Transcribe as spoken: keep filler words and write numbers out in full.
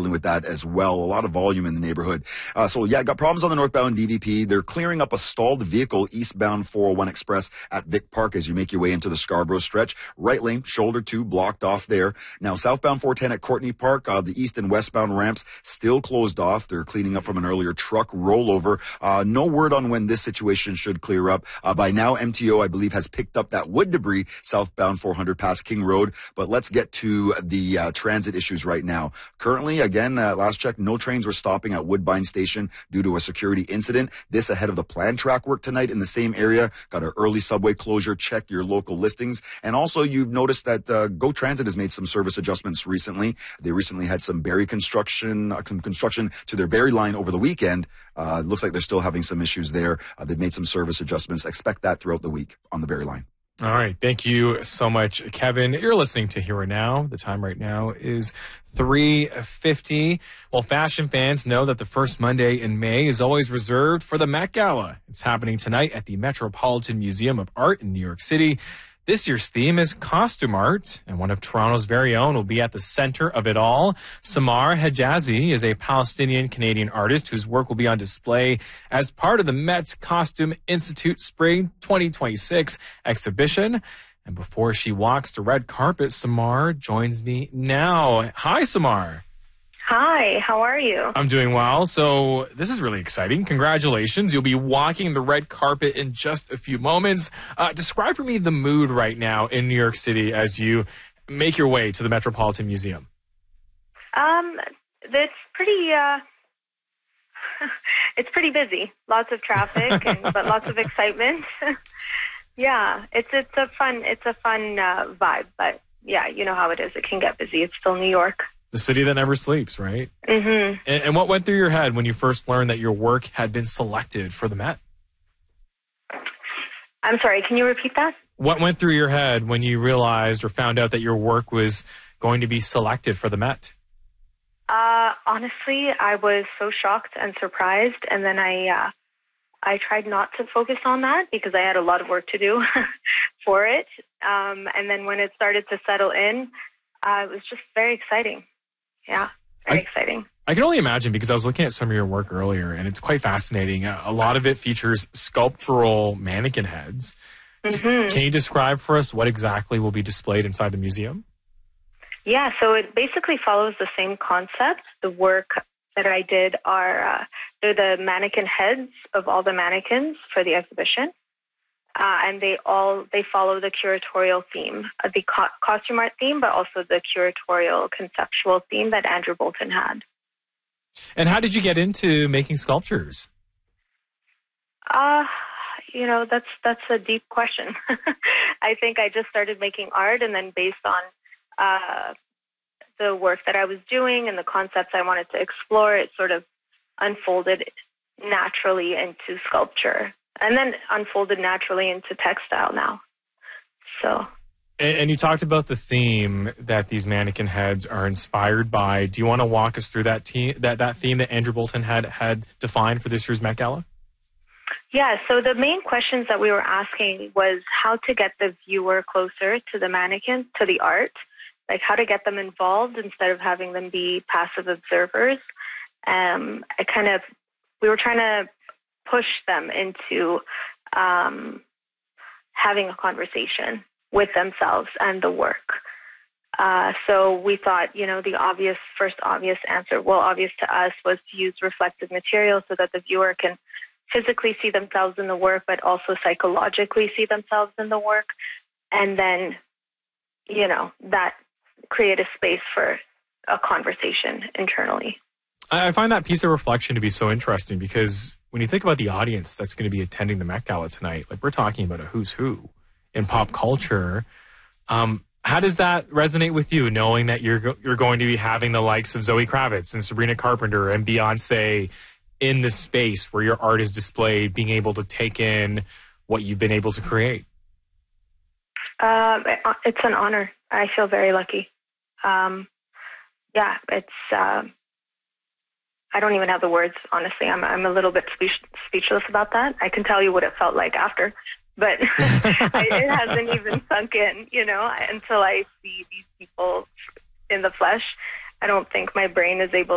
dealing with that as well. A lot of volume in the neighborhood. Uh, so yeah, got problems on the northbound D V P. They're clearing up a stalled vehicle eastbound four oh one Express at Vic Park as you make your way into the Scarborough stretch. Right lane, shoulder two, blocked off there. Now southbound four ten at Courtney Park, uh, the east and westbound ramps still closed off. They're cleaning up from an earlier truck rollover. Uh, no word on when this situation should clear up. Uh, by now, M T O, I believe, has picked up that wood debris southbound four hundred past King Road. But let's get to the uh, transit issues right now. Currently, again, uh, last check, no trains were stopping at Woodbine Station due to a security incident. This ahead of the planned track work tonight in the same area. Got an early subway closure. Check your local listings. And also, you've noticed that uh, Go Transit has made some service adjustments recently. They recently had some Barrie construction, uh, some construction to their Barrie line over the weekend. Uh, looks like they're still having some issues there. Uh, they've made some service adjustments. Expect that throughout the week on the Barrie line. All right. Thank you so much, Kevin. You're listening to Here and Now. The time right now is three fifty. Well, fashion fans know that the first Monday in May is always reserved for the Met Gala. It's happening tonight at the Metropolitan Museum of Art in New York City. This year's theme is costume art, and one of Toronto's very own will be at the center of it all. Samar Hejazi is a Palestinian-Canadian artist whose work will be on display as part of the Met's Costume Institute Spring twenty twenty-six exhibition. And before she walks the red carpet, Samar joins me now. Hi, Samar. Hi, how are you? I'm doing well. So this is really exciting. Congratulations. You'll be walking the red carpet in just a few moments. Uh, describe for me the mood right now in New York City as you make your way to the Metropolitan Museum. Um, it's pretty, uh, it's pretty busy. Lots of traffic, and, but lots of excitement. Yeah, it's it's a fun it's a fun uh, vibe. But yeah, you know how it is. It can get busy. It's still New York. The city that never sleeps, right? Mm-hmm. And, and what went through your head when you first learned that your work had been selected for the Met? I'm sorry, can you repeat that? What went through your head when you realized or found out that your work was going to be selected for the Met? Uh, honestly, I was so shocked and surprised, and then I uh, I tried not to focus on that because I had a lot of work to do for it. Um, and then when it started to settle in, uh, it was just very exciting. Yeah, very I, exciting. I can only imagine because I was looking at some of your work earlier, and it's quite fascinating. A lot of it features sculptural mannequin heads. Mm-hmm. Can you describe for us what exactly will be displayed inside the museum? Yeah, so it basically follows the same concept. The work that I did are uh, they're the mannequin heads of all the mannequins for the exhibition. Uh, and they all, they follow the curatorial theme, uh, the co- costume art theme, but also the curatorial conceptual theme that Andrew Bolton had. And how did you get into making sculptures? Uh, you know, that's, that's a deep question. I think I just started making art, and then based on uh, the work that I was doing and the concepts I wanted to explore, it sort of unfolded naturally into sculpture. And then unfolded naturally into textile now. So, and, and you talked about the theme that these mannequin heads are inspired by. Do you want to walk us through that te- that that theme that Andrew Bolton had had defined for this year's Met Gala? Yeah. So the main questions that we were asking was how to get the viewer closer to the mannequins, to the art, like how to get them involved instead of having them be passive observers. Um, I kind of we were trying to push them into um, having a conversation with themselves and the work. Uh, so we thought, you know, the obvious, first obvious answer, well, obvious to us, was to use reflective material so that the viewer can physically see themselves in the work, but also psychologically see themselves in the work. And then, you know, that create a space for a conversation internally. I find that piece of reflection to be so interesting because when you think about the audience that's going to be attending the Met Gala tonight, like we're talking about a who's who in pop culture. Um, how does that resonate with you, knowing that you're go- you're going to be having the likes of Zoe Kravitz and Sabrina Carpenter and Beyonce in the space where your art is displayed, being able to take in what you've been able to create? Um, it's an honor. I feel very lucky. Um, yeah, it's. Uh, I don't even have the words, honestly. I'm I'm a little bit speech, speechless about that. I can tell you what it felt like after, but I, it hasn't even sunk in, you know, until I see these people in the flesh. I don't think my brain is able